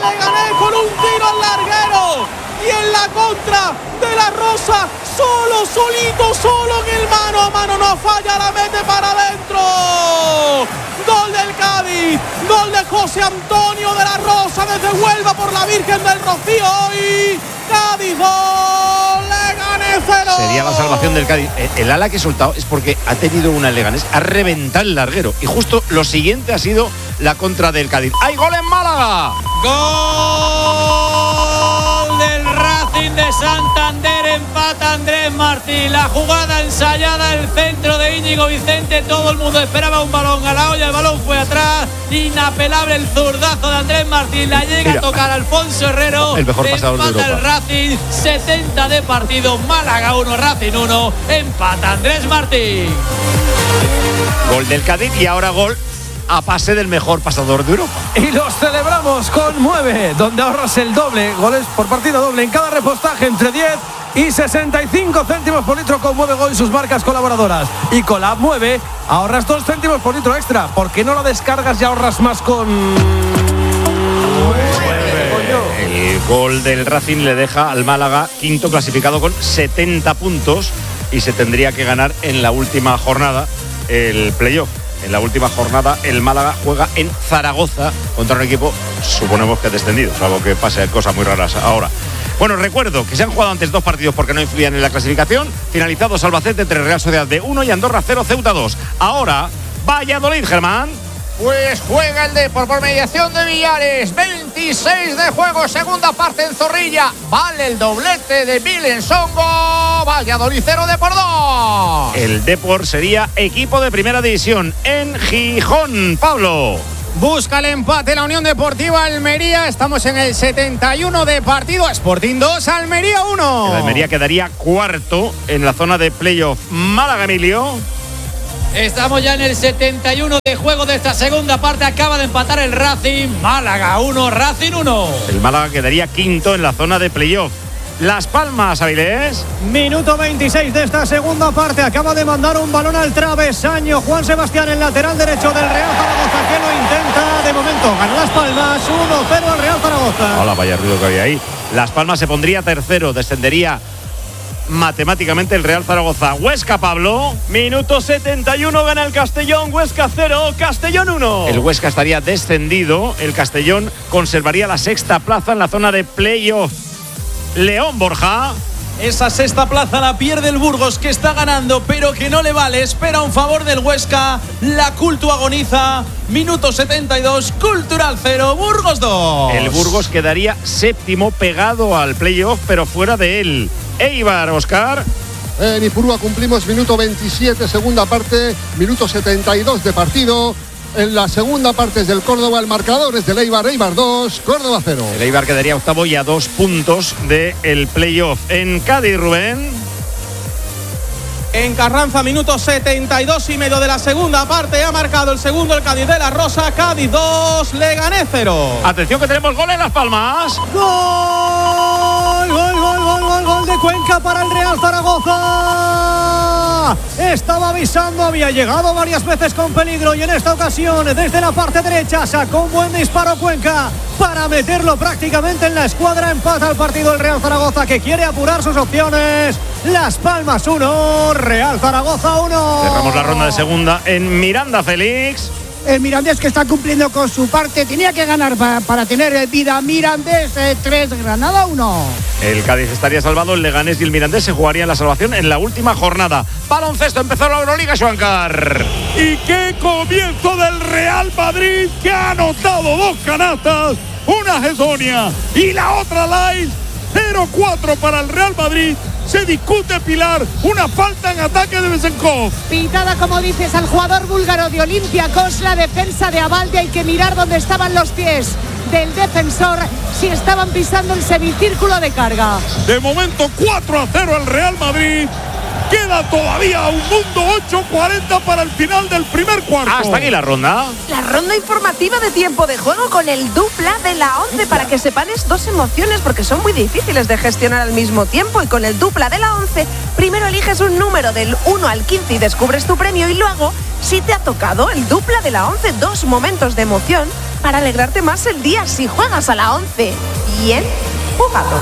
Leganés con un tiro al larguero. Y en la contra de la Rosa, solo en el mano a mano, no falla, la mete para adentro. Gol del Cádiz, gol de José Antonio de la Rosa desde Huelva por la Virgen del Rocío. Hoy Cádiz 2, Leganés 0. Sería la salvación del Cádiz. El ala que he soltado es porque ha tenido una Leganés, ha reventado el larguero. Y justo lo siguiente ha sido la contra del Cádiz. ¡Hay gol en Málaga! Gol del Racing de Santander, empata Andrés Martín. La jugada ensayada, el centro de Íñigo Vicente. Todo el mundo esperaba un balón a la olla, el balón fue atrás. Inapelable el zurdazo de Andrés Martín. La llega a tocar Alfonso Herrero. El mejor pasador de Europa. El Racing, 70 de partido. Málaga 1, Racing 1. Empata Andrés Martín. Gol del Cádiz y ahora gol a pase del mejor pasador de Europa. Y los celebramos con 9, donde ahorras el doble, goles por partido doble en cada repostaje entre 10 y 65 céntimos por litro con Mueve Gol y sus marcas colaboradoras. Y con la app Mueve ahorras 2 céntimos por litro extra. ¿Por qué no la descargas y ahorras más con El gol del Racing le deja al Málaga quinto clasificado con 70 puntos y se tendría que ganar en la última jornada el playoff. En la última jornada el Málaga juega en Zaragoza contra un equipo, suponemos que descendido, salvo que pase cosas muy raras ahora. Bueno, recuerdo que se han jugado antes 2 partidos porque no influían en la clasificación. Finalizados Albacete entre Real Sociedad de 1 y Andorra 0, Ceuta 2. Ahora, Valladolid, Germán. Pues juega el Depor por mediación de Villares. 26 de juego, segunda parte en Zorrilla. Vale el doblete de Milen Songo. Valladolid 0, Depor 2. El Depor sería equipo de primera división en Gijón. Pablo. Busca el empate la Unión Deportiva Almería. Estamos en el 71 de partido. Sporting 2, Almería 1. El Almería quedaría cuarto en la zona de playoff. Málaga, Emilio. Estamos ya en el 71 de juego de esta segunda parte. Acaba de empatar el Racing. Málaga 1, Racing 1. El Málaga quedaría quinto en la zona de playoff. Las Palmas, Avilés. Minuto 26 de esta segunda parte. Acaba de mandar un balón al travesaño Juan Sebastián, el lateral derecho del Real Zaragoza, que lo intenta. De momento gana Las Palmas 1-0 al Real Zaragoza. Hola, vaya ruido que había ahí. Las Palmas se pondría tercero, descendería matemáticamente el Real Zaragoza. Huesca, Pablo. Minuto 71, gana el Castellón. Huesca 0, Castellón 1. El Huesca estaría descendido. El Castellón conservaría la sexta plaza en la zona de playoff. León, Borja. Esa sexta plaza la pierde el Burgos, que está ganando, pero que no le vale. Espera un favor del Huesca. La Cultu agoniza. Minuto 72, Cultural 0, Burgos 2. El Burgos quedaría séptimo, pegado al playoff, pero fuera de él. Eibar, Óscar. En Ipurúa cumplimos minuto 27, segunda parte, minuto 72 de partido. En la segunda parte es del Córdoba, el marcador es del Eibar, Eibar 2, Córdoba 0. El Eibar quedaría octavo y a 2 puntos del playoff. En Cádiz, Rubén. En Carranza, minuto 72 y medio de la segunda parte. Ha marcado el segundo el Cádiz de la Rosa. Cádiz 2, Leganés 0. Atención que tenemos gol en Las Palmas. Gol de Cuenca para el Real Zaragoza. Estaba avisando, había llegado varias veces con peligro y en esta ocasión desde la parte derecha sacó un buen disparo Cuenca para meterlo prácticamente en la escuadra. Empata el partido el Real Zaragoza, que quiere apurar sus opciones. Las Palmas 1, Real Zaragoza 1. Cerramos la ronda de segunda en Miranda, Félix. El Mirandés, que está cumpliendo con su parte, tenía que ganar para tener vida. Mirandés 3, Granada 1. El Cádiz estaría salvado, el Leganés y el Mirandés se jugarían la salvación en la última jornada. Baloncesto, empezó la Euroliga, Xuancar. Y qué comienzo del Real Madrid, que ha anotado 2 canastas, una Gessonia y la otra Lais. 0-4 para el Real Madrid. Se discute, Pilar, una falta en ataque de Besenkov. Pitada, como dices, al jugador búlgaro de Olympiacos. La defensa de Abalde, hay que mirar dónde estaban los pies del defensor, si estaban pisando el semicírculo de carga. De momento 4-0 al Real Madrid. Queda todavía un mundo, 8:40 para el final del primer cuarto. Hasta aquí la ronda. La ronda informativa de tiempo de juego con el dupla de la 11, para que separes 2 emociones, porque son muy difíciles de gestionar al mismo tiempo. Y con el dupla de la 11, primero eliges un número del 1 al 15 y descubres tu premio. Y luego, si te ha tocado el dupla de la 11, 2 momentos de emoción para alegrarte más el día si juegas a la 11. Bien jugado.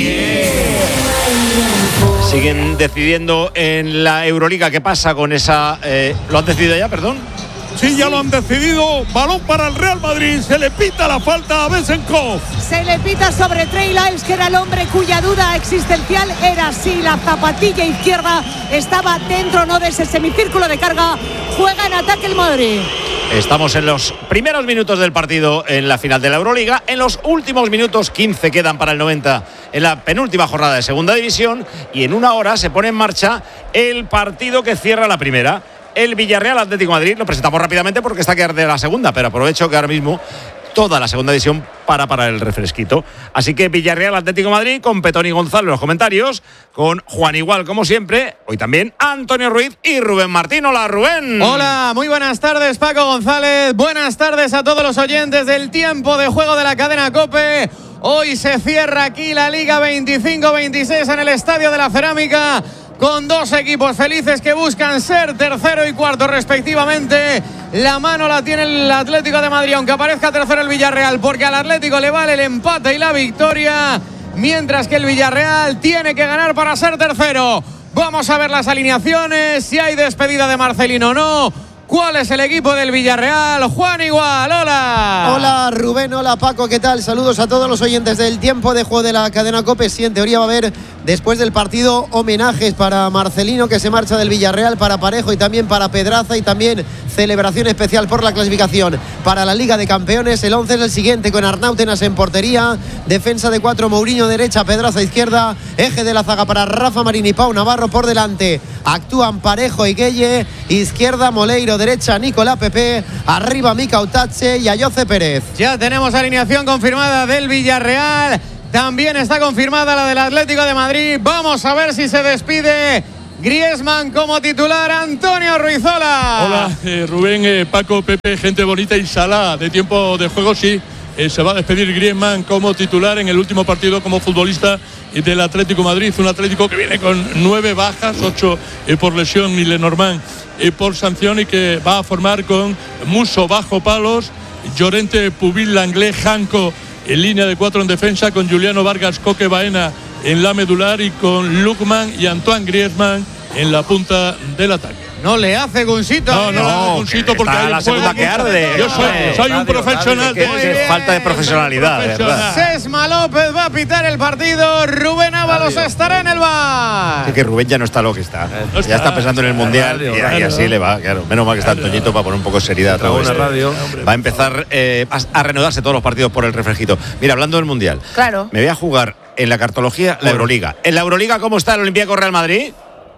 Siguen decidiendo en la Euroliga qué pasa con esa... ¿Lo han decidido ya, perdón? Sí, ya lo han decidido. Balón para el Real Madrid. Se le pita la falta a Besenkov. Se le pita sobre Trey Lyles, que era el hombre cuya duda existencial era si la zapatilla izquierda estaba dentro o no de ese semicírculo de carga. Juega en ataque el Madrid. Estamos en los primeros minutos del partido en la final de la Euroliga. En los últimos minutos, 15 quedan para el 90 en la penúltima jornada de Segunda División. Y en una hora se pone en marcha el partido que cierra la primera. El Villarreal Atlético de Madrid. Lo presentamos rápidamente porque está que arde la segunda, pero aprovecho que ahora mismo toda la segunda división para el refresquito. Así que Villarreal Atlético de Madrid con Petón y Gonzalo en los comentarios, con Juan Igual como siempre, hoy también Antonio Ruiz y Rubén Martín. Hola, Rubén. Hola, muy buenas tardes, Paco González. Buenas tardes a todos los oyentes del tiempo de juego de la cadena COPE. Hoy se cierra aquí la Liga 25-26 en el Estadio de la Cerámica, con dos equipos felices que buscan ser tercero y cuarto respectivamente. La mano la tiene el Atlético de Madrid, aunque aparezca tercero el Villarreal, porque al Atlético le vale el empate y la victoria, mientras que el Villarreal tiene que ganar para ser tercero. Vamos a ver las alineaciones, si hay despedida de Marcelino o no. ¿Cuál es el equipo del Villarreal? Juan Igual, hola. Hola Rubén, hola Paco, ¿qué tal? Saludos a todos los oyentes del tiempo de juego de la cadena COPE. Sí, en teoría va a haber, después del partido, homenajes para Marcelino, que se marcha del Villarreal, para Parejo y también para Pedraza, y también celebración especial por la clasificación para la Liga de Campeones. El 11 es el siguiente, con Arnautenas en portería, defensa de 4, Mourinho derecha, Pedraza izquierda, eje de la zaga para Rafa Marín y Pau Navarro por delante. Actúan Parejo y Gueye, izquierda Moleiro, derecha Nicolás Pepe, arriba Mika Utache y Ayoce Pérez. Ya tenemos alineación confirmada del Villarreal, también está confirmada la del Atlético de Madrid. Vamos a ver si se despide Griezmann como titular. Antonio Ruizola. Hola, Rubén, Paco, Pepe, gente bonita y Salah de tiempo de juego, sí. Se va a despedir Griezmann como titular en el último partido como futbolista del Atlético de Madrid. Un Atlético que viene con 9 bajas, 8 por lesión y Lenormand por sanción, y que va a formar con Musso bajo palos, Llorente, Pubil, Langlais, Janko en línea de 4 en defensa, con Juliano Vargas, Coque Baena en la medular, y con Lukman y Antoine Griezmann en la punta del ataque. No le hace Gunsito. No, Gunsito, porque hay la segunda que arde. Yo soy un profesional. Es falta de profesionalidad, ¿verdad? Sesma López va a pitar el partido. Rubén Ábalos estará en el bar. Es que Rubén ya no está lo que está. Ya está pensando en el Mundial y así le va. Claro, menos mal que está Antoñito para poner un poco de seriedad a todo esto. Va a empezar a reanudarse todos los partidos por el refresquito. Mira, hablando del Mundial. Claro. Me voy a jugar en la cartología la Euroliga. En la Euroliga, ¿cómo está el Olympiacos Real Madrid?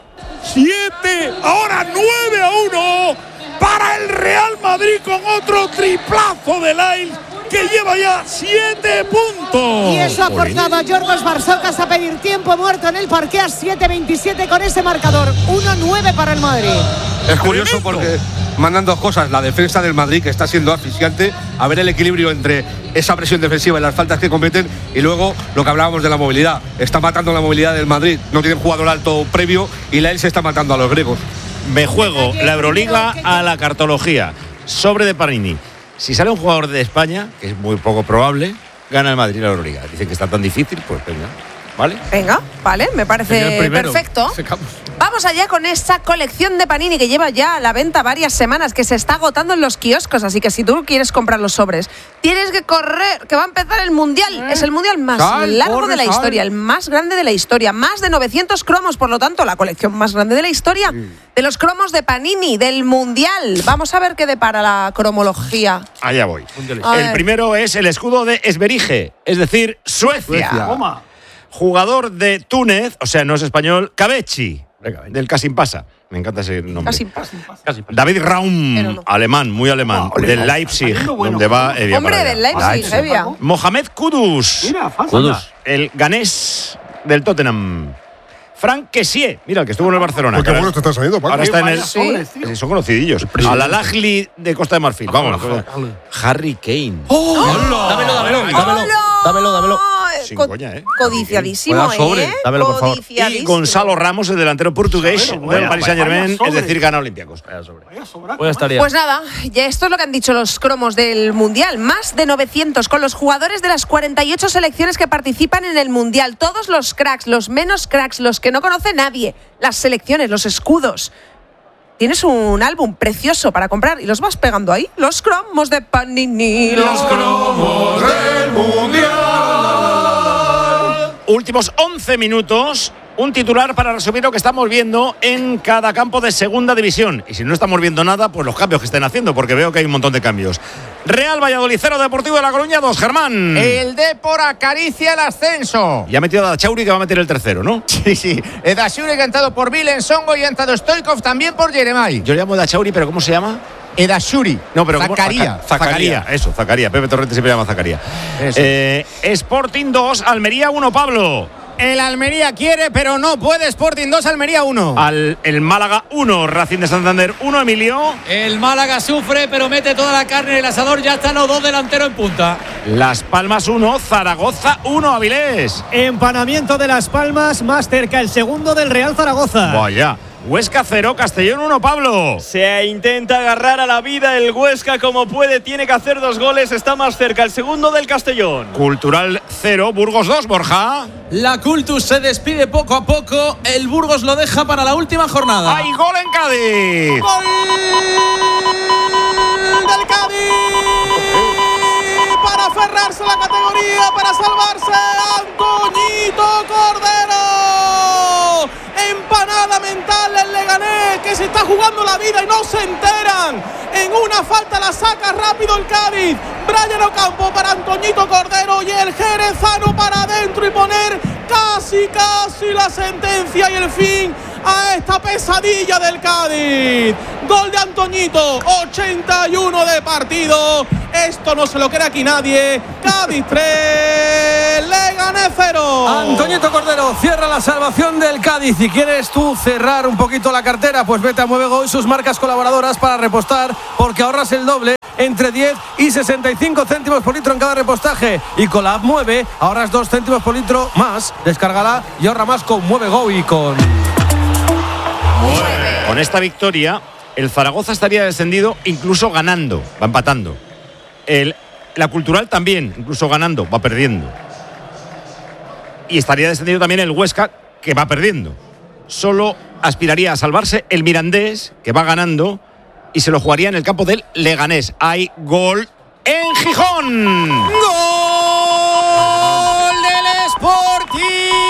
7, ahora 9-1 para el Real Madrid, con otro triplazo de Lyles, que lleva ya 7 puntos. Y eso ha forzado a Yorgos Barsocas a pedir tiempo muerto en el parqué a 7-27 con ese marcador. 1-9 para el Madrid. Es curioso porque mandan dos cosas: la defensa del Madrid, que está siendo asfixiante, a ver el equilibrio entre esa presión defensiva y las faltas que cometen, y luego lo que hablábamos de la movilidad. Está matando la movilidad del Madrid, no tienen jugador alto previo, y la él se está matando a los griegos. Me juego la Euroliga a la cartología. Sobre de Panini. Si sale un jugador de España, que es muy poco probable, gana el Madrid la Euroliga. Dicen que está tan difícil, pues venga. ¿Vale? Venga, vale, me parece perfecto. Vamos allá con esa colección de Panini que lleva ya a la venta varias semanas, que se está agotando en los kioscos, así que si tú quieres comprar los sobres, tienes que correr, que va a empezar el Mundial. Es el Mundial más largo de la historia, el más grande de la historia, más de 900 cromos, por lo tanto, la colección más grande de la historia de los cromos de Panini, del Mundial. Vamos a ver qué depara la cromología. Allá voy. El primero es el escudo de Esberige, es decir, Suecia. Jugador de Túnez, o sea, no es español, Cabechi, del Kasimpasa. Me encanta ese nombre. David Raum, alemán, muy alemán, del Leipzig, donde va Evia. Hombre, del Leipzig, Evia. Mohamed Kudus, el ganés del Tottenham. Frank Kessié, mira, el que estuvo en el Barcelona. Qué bueno te está saliendo, Paco. Ahora está en el... Sí, son conocidillos. Al Al-Ahly de Costa de Marfil. Vamos. Harry Kane. Dámelo. sin coña, codiciadísimo, Dámelo, por favor. Y Codiciadísimo. Gonzalo Ramos, el delantero portugués del Paris Saint-Germain, es decir, gana Olympiacos. Pues nada, ya esto es lo que han dicho los cromos del Mundial. Más de 900 con los jugadores de las 48 selecciones que participan en el Mundial. Todos los cracks, los menos cracks, los que no conoce nadie. Las selecciones, los escudos. Tienes un álbum precioso para comprar y los vas pegando ahí. Los cromos de Panini. Los cromos del Mundial. Últimos 11 minutos. Un titular para resumir lo que estamos viendo en cada campo de segunda división. Y si no estamos viendo nada, pues los cambios que estén haciendo, porque veo que hay un montón de cambios. Real Valladolid 0, Deportivo de La Coruña 2, Germán. El Depor acaricia el ascenso. Y ha metido a Dachauri, que va a meter el tercero, ¿no? Sí. Dachauri que ha entrado por Vilen Songo y ha entrado Stoikov también por Yeremay. Yo le llamo Dachauri, pero ¿cómo se llama? Edashuri. No, pero Zacaría. Zacaría. Pepe Torrente siempre llama Zacaría. Sporting 2, Almería 1, Pablo. El Almería quiere, pero no puede. Sporting 2, Almería 1. El Málaga 1, Racing de Santander 1, Emilio. El Málaga sufre, pero mete toda la carne en el asador. Ya están los dos delanteros en punta. Las Palmas 1, Zaragoza 1, Avilés. Empanamiento de Las Palmas, más cerca el segundo del Real Zaragoza. Vaya. Huesca 0, Castellón 1, Pablo. Se intenta agarrar a la vida el Huesca como puede, tiene que hacer 2 goles, está más cerca el segundo del Castellón. Cultural 0, Burgos 2, Borja. La Cultus se despide poco a poco, el Burgos lo deja para la última jornada. ¡Hay gol en Cádiz! ¡Gol del Cádiz! Para aferrarse a la categoría, para salvarse, Antoñito Cordero. Empanada mental el Leganés, que se está jugando la vida y no se enteran. En una falta la saca rápido el Cádiz. Brian Ocampo para Antoñito Cordero y el jerezano para adentro y poner casi la sentencia y el fin a esta pesadilla del Cádiz. Gol de Antoñito, 81 de partido. Esto no se lo cree aquí nadie. Cádiz 3, Leganés 0. Antoñito Cordero cierra la salvación del Cádiz. Si quieres tú cerrar un poquito la cartera, pues vete a Muevego y sus marcas colaboradoras para repostar, porque ahorras el doble, entre 10 y 65 céntimos por litro en cada repostaje. Y con la app Mueve ahorras 2 céntimos por litro más. Descárgala y ahorra más con Muevego y con Mueve. Con esta victoria, el Zaragoza estaría descendido incluso ganando, va empatando. La Cultural también, incluso ganando, va perdiendo. Y estaría descendido también el Huesca, que va perdiendo. Solo aspiraría a salvarse el Mirandés, que va ganando, y se lo jugaría en el campo del Leganés. Hay gol en Gijón. ¡Gol del Sporting!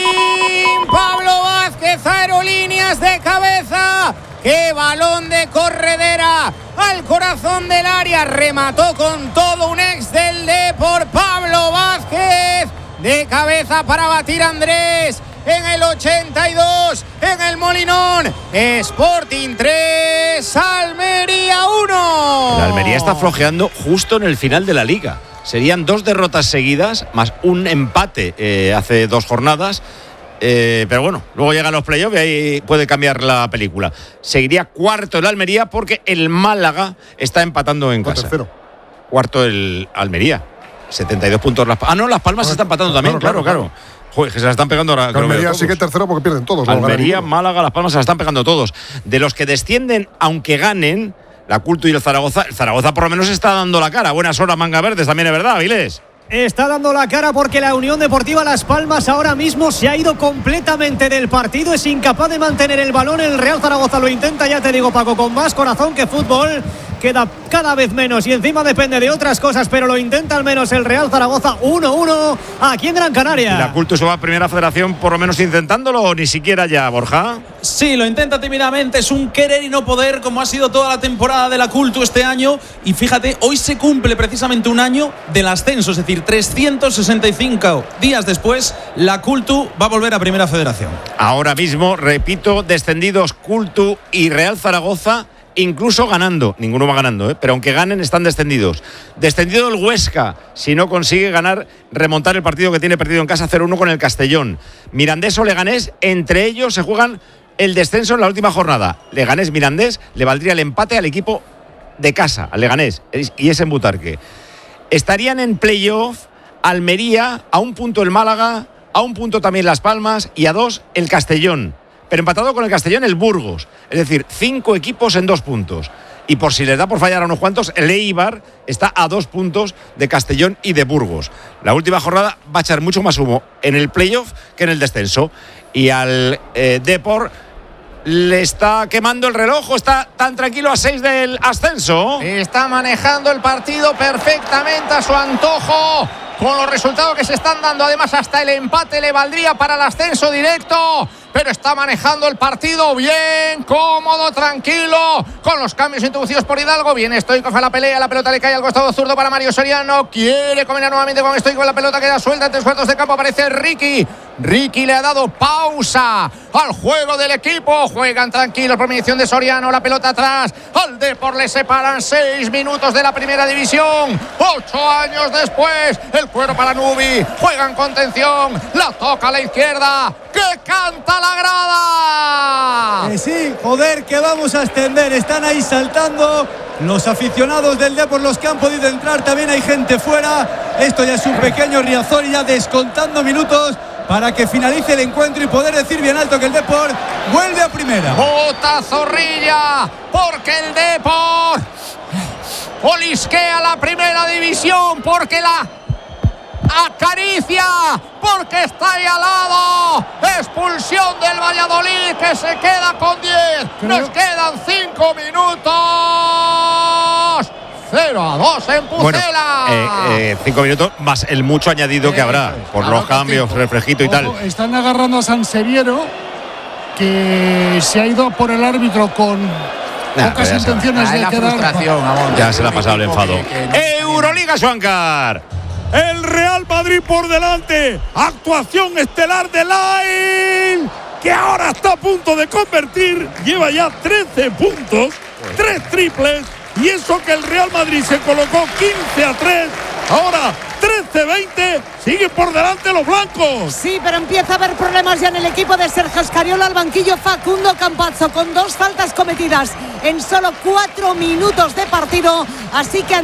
Pablo Vázquez, aerolíneas de cabeza. ¡Qué balón de corredera! Al corazón del área, remató con todo un ex del Depor, Pablo Vázquez. De cabeza para batir a Andrés. En el 82, en el Molinón. Sporting 3, Almería 1. La Almería está flojeando justo en el final de la Liga. Serían 2 derrotas seguidas, más un empate hace 2 jornadas. Pero bueno, luego llegan los playoffs y ahí puede cambiar la película. Seguiría cuarto el Almería porque el Málaga está empatando en casa. Tercero. Cuarto el Almería. 72 puntos. Las Palmas se está empatando también, claro. Joder, que se la están pegando ahora. Almería sí que tercero porque pierden todos. Almería, Málaga, Las Palmas se la están pegando todos. De los que descienden, aunque ganen, la Cultu y el Zaragoza por lo menos está dando la cara. Buenas horas, Manga Verdes, también es verdad, Avilés. Está dando la cara porque la Unión Deportiva Las Palmas ahora mismo se ha ido completamente del partido. Es incapaz de mantener el balón. El Real Zaragoza lo intenta, ya te digo, Paco, con más corazón que fútbol. Queda cada vez menos y encima depende de otras cosas, pero lo intenta al menos el Real Zaragoza. 1-1 aquí en Gran Canaria. ¿La Cultu se va a Primera Federación por lo menos intentándolo o ni siquiera ya, Borja? Sí, lo intenta tímidamente. Es un querer y no poder, como ha sido toda la temporada de la Cultu este año. Y fíjate, hoy se cumple precisamente un año del ascenso, es decir, 365 días después, la Cultu va a volver a Primera Federación. Ahora mismo, repito, descendidos Cultu y Real Zaragoza, incluso ganando. Ninguno va ganando, pero aunque ganen, están descendidos. Descendido el Huesca, si no consigue ganar, remontar el partido que tiene perdido en casa 0-1 con el Castellón. Mirandés o Leganés, entre ellos se juegan el descenso en la última jornada. Leganés-Mirandés le valdría el empate al equipo de casa, al Leganés, y es en Butarque. Estarían en playoff Almería, a 1 punto el Málaga, a 1 punto también Las Palmas y a 2 el Castellón. Pero empatado con el Castellón el Burgos. Es decir, 5 equipos en 2 puntos. Y por si les da por fallar a unos cuantos, el Eibar está a 2 puntos de Castellón y de Burgos. La última jornada va a echar mucho más humo en el playoff que en el descenso. Y al Depor le está quemando el reloj, está tan tranquilo a 6 del ascenso. Está manejando el partido perfectamente a su antojo. Con los resultados que se están dando, además hasta el empate le valdría para el ascenso directo. Pero está manejando el partido bien, cómodo, tranquilo, con los cambios introducidos por Hidalgo. Viene Stoikov a la pelea, la pelota le cae al costado zurdo para Mario Soriano. Quiere combinar nuevamente con Stoikov, la pelota queda suelta en 3 cuartos de campo, aparece Ricky. Ricky le ha dado pausa al juego del equipo. Juegan tranquilos por mediación de Soriano, la pelota atrás. Al Depor le separan 6 minutos de la primera división. 8 años después, el cuero para Nubi. Juegan contención, la toca a la izquierda. ¡Que canta la grada! Sí, joder, que vamos a extender. Están ahí saltando los aficionados del Depor, los que han podido entrar. También hay gente fuera. Esto ya es un pequeño Riazor y ya descontando minutos para que finalice el encuentro y poder decir bien alto que el Depor vuelve a primera. Bota Zorrilla, porque el Depor olisquea la primera división, porque la acaricia, porque está ahí al lado. Expulsión del Valladolid, que se queda con 10. Nos quedan 5 minutos. 0-2 en Pucela. Bueno, 5 minutos más el mucho añadido que habrá por los cambios, refresquito y tal. Están agarrando a Sanseviero, que se ha ido por el árbitro con pocas intenciones de quedar. Ya se le ha pasado el enfado. Euroliga, Juancar. El Real Madrid por delante. Actuación estelar de Lyle, que ahora está a punto de convertir. Lleva ya 13 puntos, 3 triples. Y eso que el Real Madrid se colocó 15-3. Ahora 13-20. Sigue por delante los blancos. Sí, pero empieza a haber problemas ya en el equipo de Sergio Escariolo. Al banquillo Facundo Campazzo con 2 faltas cometidas en solo 4 minutos de partido. Así que